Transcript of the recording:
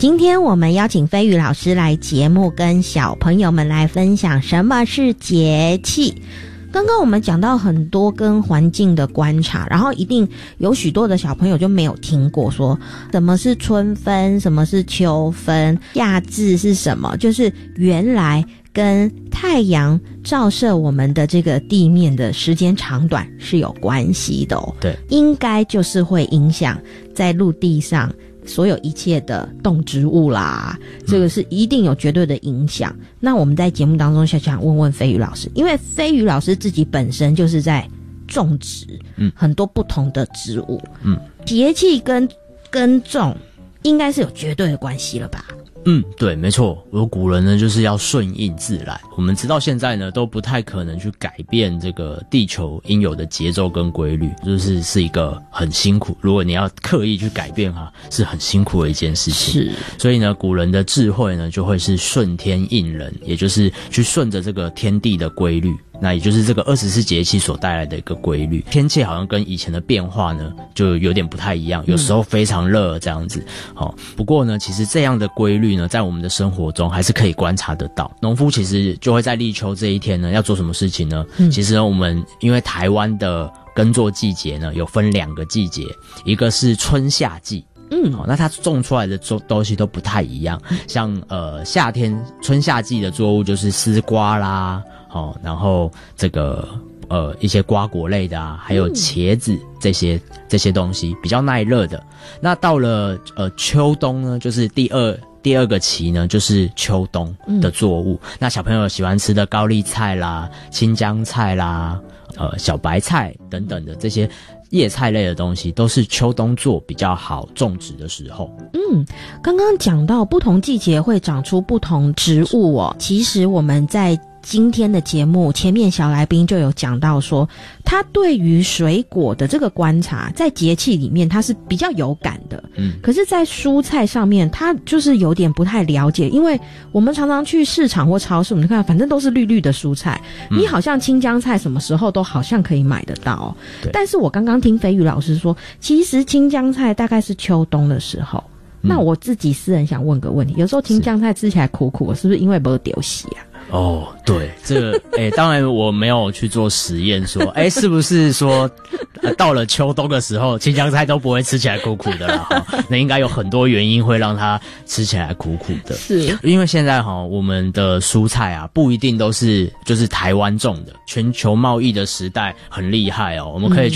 今天我们邀请飞宇老师来节目，跟小朋友们来分享什么是节气。刚刚我们讲到很多跟环境的观察，然后一定有许多的小朋友就没有听过说什么是春分，什么是秋分，夏至是什么，就是原来跟太阳照射我们的这个地面的时间长短是有关系的哦。 对， 应该就是会影响在陆地上所有一切的动植物啦，这个是一定有绝对的影响。那我们在节目当中想问问飞宇老师，因为飞宇老师自己本身就是在种植很多不同的植物，节气跟耕种应该是有绝对的关系了吧？ 对，没错。古人呢就是要顺应自然。我们直到现在呢都不太可能去改变这个地球应有的节奏跟规律，是一个很辛苦。如果你要刻意去改变它，是很辛苦的一件事情。是，所以呢，古人的智慧呢就会是顺天应人，也就是去顺着这个天地的规律。那也就是这个24节气所带来的一个规律。天气好像跟以前的变化呢就有点不太一样，有时候非常热这样子。不过呢，其实这样的规律呢在我们的生活中还是可以观察得到。农夫其实就会在立秋这一天呢要做什么事情呢？其实呢，我们因为台湾的耕作季节呢有分2个季节，一个是春夏季。那它种出来的东西都不太一样。像夏天春夏季的作物就是丝瓜啦，然后这个一些瓜果类的啊，还有茄子这些东西比较耐热的。那到了秋冬呢，就是第二个期呢，就是秋冬的作物。那小朋友喜欢吃的高丽菜啦、青江菜啦、小白菜等等的这些叶菜类的东西，都是秋冬做比较好种植的时候。 刚刚讲到不同季节会长出不同植物哦，其实我们在今天的节目前面小来宾就有讲到说，他对于水果的这个观察在节气里面他是比较有感的，可是在蔬菜上面他就是有点不太了解。因为我们常常去市场或超市，我们看反正都是绿绿的蔬菜，你好像青江菜什么时候都好像可以买得到哦。但是我刚刚听飞宇老师说，其实青江菜大概是秋冬的时候。那我自己私人想问个问题，有时候青江菜吃起来苦苦，是不是因为没丢洗啊？ 对，这个当然我没有去做实验说是不是说到了秋冬的时候青江菜都不会吃起来苦苦的啦那应该有很多原因会让它吃起来苦苦的。是因为现在我们的蔬菜啊不一定都是就是台湾种的，全球贸易的时代很厉害哦，我们可以